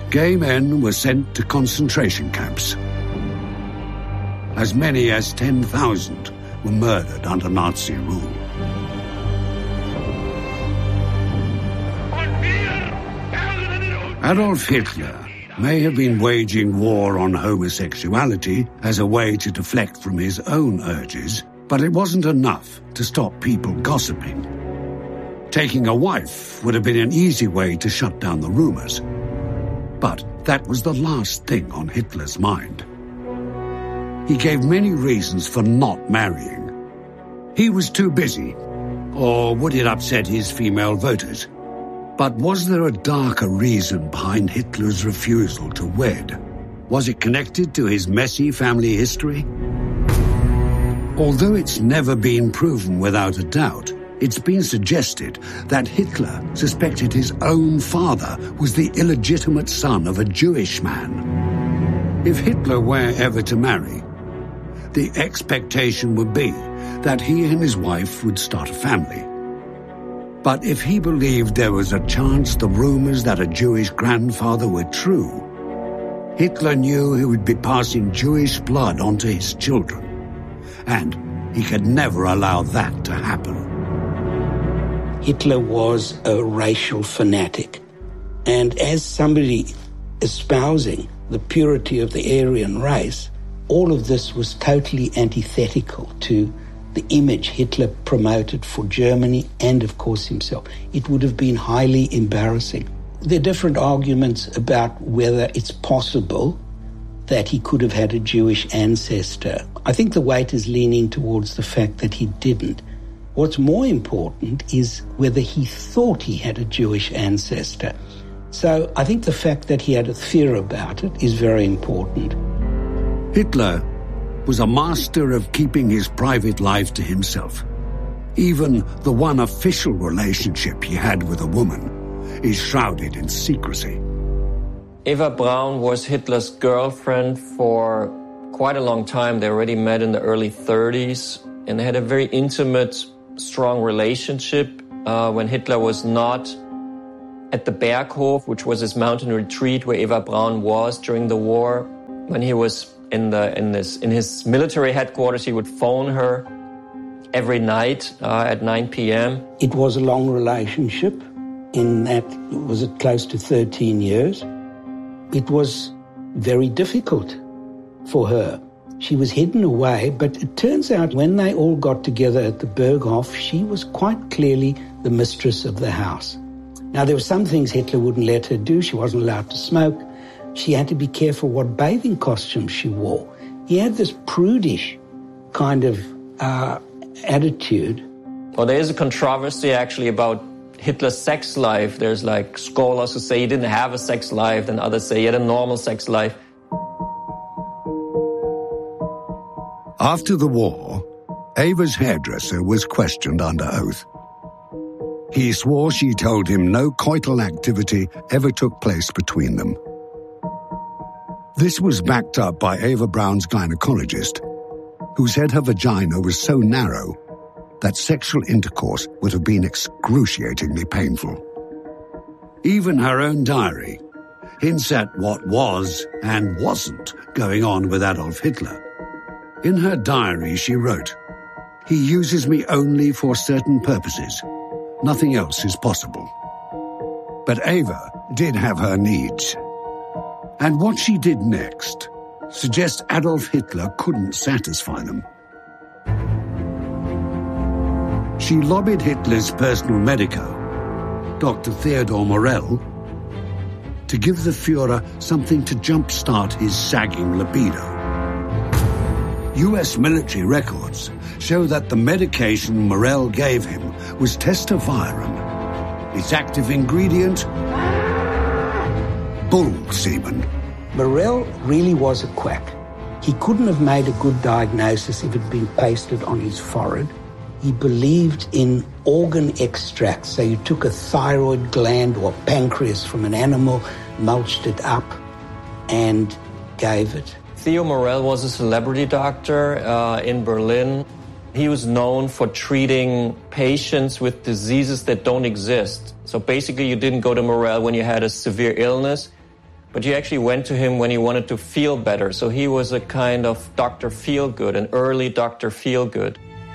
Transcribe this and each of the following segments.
Gay men were sent to concentration camps. As many as 10,000 were murdered under Nazi rule. Adolf Hitler may have been waging war on homosexuality as a way to deflect from his own urges, but it wasn't enough to stop people gossiping. Taking a wife would have been an easy way to shut down the rumors. But that was the last thing on Hitler's mind. He gave many reasons for not marrying. He was too busy, or would it upset his female voters? But was there a darker reason behind Hitler's refusal to wed? Was it connected to his messy family history? Although it's never been proven without a doubt, it's been suggested that Hitler suspected his own father was the illegitimate son of a Jewish man. If Hitler were ever to marry, the expectation would be that he and his wife would start a family. But if he believed there was a chance the rumors that a Jewish grandfather were true, Hitler knew he would be passing Jewish blood onto his children, and he could never allow that to happen. Hitler was a racial fanatic, and as somebody espousing the purity of the Aryan race, all of this was totally antithetical to the image Hitler promoted for Germany and, of course, himself. It would have been highly embarrassing. There are different arguments about whether it's possible that he could have had a Jewish ancestor. I think the weight is leaning towards the fact that he didn't. What's more important is whether he thought he had a Jewish ancestor. So I think the fact that he had a fear about it is very important. Hitler was a master of keeping his private life to himself. Even the one official relationship he had with a woman is shrouded in secrecy. Eva Braun was Hitler's girlfriend for quite a long time. They already met in the early 30s, and they had a very intimate, strong relationship when Hitler was not at the Berghof, which was his mountain retreat where Eva Braun was during the war. When he was in his military headquarters, he would phone her every night at 9 p.m. It was a long relationship in that, was it close to 13 years? It was very difficult for her. She was hidden away, but it turns out when they all got together at the Berghof, she was quite clearly the mistress of the house. Now, there were some things Hitler wouldn't let her do. She wasn't allowed to smoke. She had to be careful what bathing costume she wore. He had this prudish kind of attitude. Well, there is a controversy actually about Hitler's sex life. There's like scholars who say he didn't have a sex life, and others say he had a normal sex life. After the war, Eva's hairdresser was questioned under oath. He swore she told him no coital activity ever took place between them. This was backed up by Eva Braun's gynecologist, who said her vagina was so narrow that sexual intercourse would have been excruciatingly painful. Even her own diary hints at what was and wasn't going on with Adolf Hitler. In her diary, she wrote, "He uses me only for certain purposes. Nothing else is possible." But Eva did have her needs. And what she did next suggests Adolf Hitler couldn't satisfy them. She lobbied Hitler's personal medico, Dr. Theodor Morell, to give the Führer something to jumpstart his sagging libido. US military records show that the medication Morell gave him was testosterone. Its active ingredient, bull semen. Morell really was a quack. He couldn't have made a good diagnosis if it had been pasted on his forehead. He believed in organ extracts, so you took a thyroid gland or pancreas from an animal, mulched it up, and gave it. Theo Morell was a celebrity doctor in Berlin. He was known for treating patients with diseases that don't exist. So basically you didn't go to Morell when you had a severe illness. but you actually went to him when you wanted to feel better. So he was a kind of Dr. Feelgood, an early Dr. Feelgood.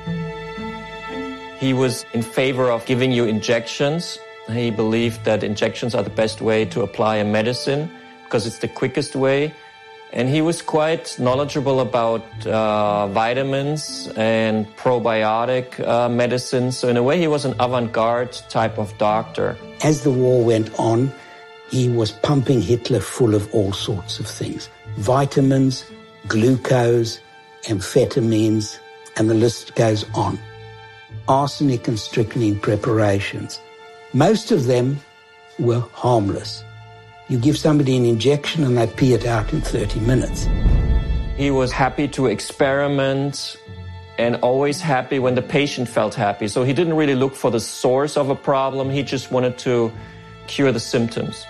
He was in favor of giving you injections. He believed that injections are the best way to apply a medicine because it's the quickest way. And he was quite knowledgeable about vitamins and probiotic medicines. So in a way, he was an avant-garde type of doctor. As the war went on, he was pumping Hitler full of all sorts of things. Vitamins, glucose, amphetamines, and the list goes on. Arsenic and strychnine preparations. Most of them were harmless. You give somebody an injection and they pee it out in 30 minutes. He was happy to experiment and always happy when the patient felt happy. So he didn't really look for the source of a problem. He just wanted to cure the symptoms.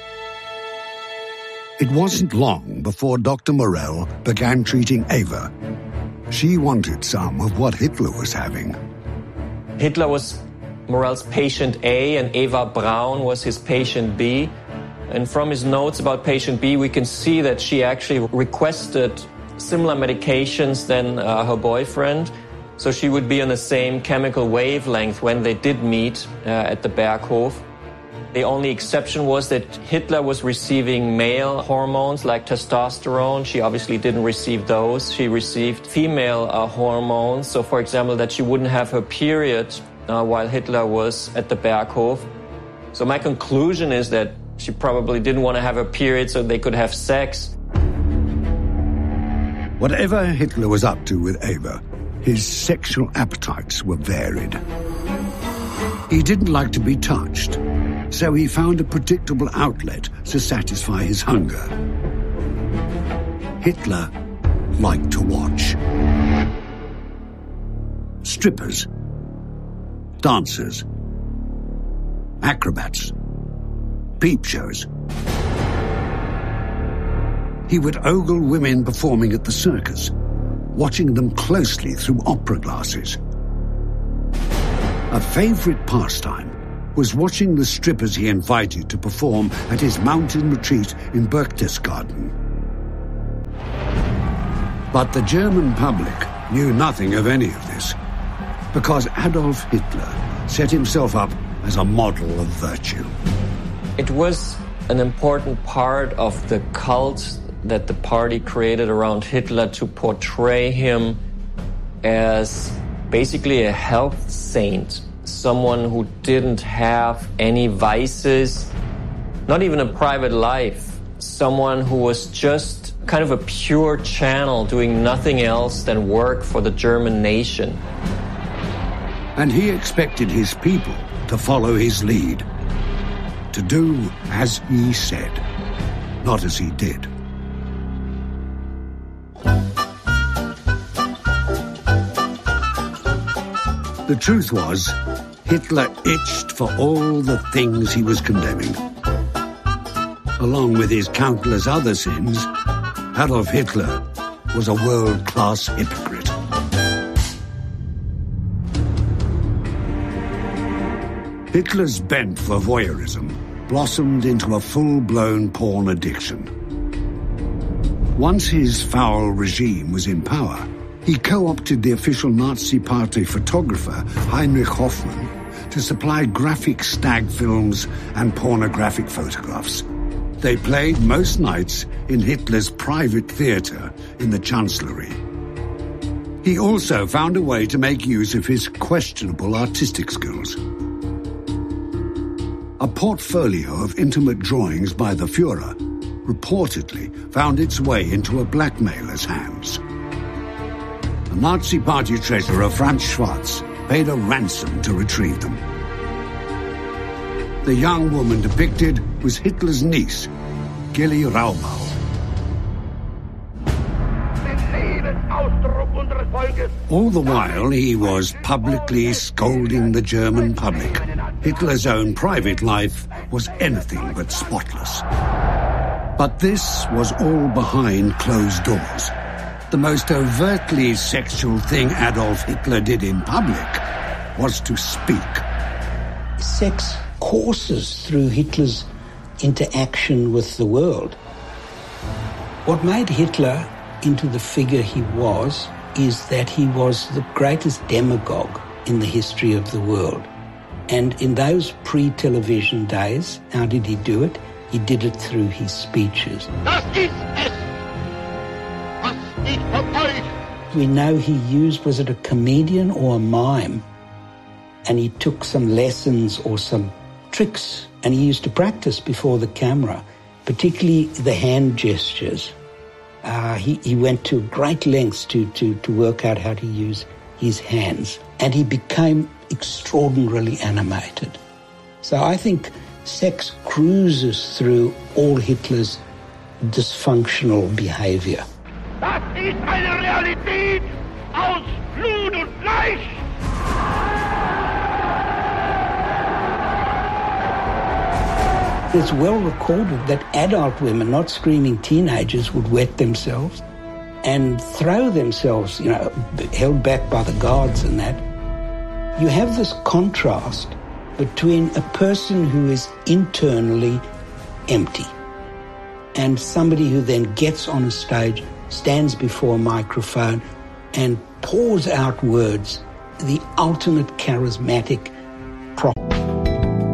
It wasn't long before Dr. Morell began treating Eva. She wanted some of what Hitler was having. Hitler was Morell's patient A and Eva Braun was his patient B. And from his notes about patient B, we can see that she actually requested similar medications than her boyfriend. So she would be on the same chemical wavelength when they did meet at the Berghof. The only exception was that Hitler was receiving male hormones like testosterone. She obviously didn't receive those. She received female hormones. So, for example, that she wouldn't have her period while Hitler was at the Berghof. So my conclusion is that she probably didn't want to have her period so they could have sex. Whatever Hitler was up to with Eva, his sexual appetites were varied. He didn't like to be touched, so he found a predictable outlet to satisfy his hunger. Hitler liked to watch. Strippers, dancers, acrobats, peep shows. He would ogle women performing at the circus, watching them closely through opera glasses. A favorite pastime was watching the strippers he invited to perform at his mountain retreat in Berchtesgaden. But the German public knew nothing of any of this, because Adolf Hitler set himself up as a model of virtue. It was an important part of the cult that the party created around Hitler to portray him as basically a health saint, someone who didn't have any vices, not even a private life, someone who was just kind of a pure channel doing nothing else than work for the German nation. And he expected his people to follow his lead, to do as he said, not as he did. The truth was, Hitler itched for all the things he was condemning. Along with his countless other sins, Adolf Hitler was a world-class hypocrite. Hitler's bent for voyeurism blossomed into a full-blown porn addiction. Once his foul regime was in power, he co-opted the official Nazi Party photographer Heinrich Hoffmann to supply graphic stag films and pornographic photographs. They played most nights in Hitler's private theater in the Chancellery. He also found a way to make use of his questionable artistic skills. A portfolio of intimate drawings by the Führer reportedly found its way into a blackmailer's hands. The Nazi Party treasurer Franz Schwarz paid a ransom to retrieve them. The young woman depicted was Hitler's niece, Gilly Raubal. All the while he was publicly scolding the German public. Hitler's own private life was anything but spotless. But this was all behind closed doors. The most overtly sexual thing Adolf Hitler did in public was to speak. Sex courses through Hitler's interaction with the world. What made Hitler into the figure he was is that he was the greatest demagogue in the history of the world. And in those pre-television days, how did he do it? He did it through his speeches. We know he used, was it a comedian or a mime? And he took some lessons or some tricks, and he used to practice before the camera, particularly the hand gestures. He went to great lengths to work out how to use his hands, and he became extraordinarily animated. So I think sex cruises through all Hitler's dysfunctional behavior. Das ist eine Realität aus Blut und Fleisch! It's well recorded that adult women, not screaming teenagers, would wet themselves and throw themselves, held back by the guards and that. You have this contrast between a person who is internally empty and somebody who then gets on a stage, stands before a microphone and pours out words, the ultimate charismatic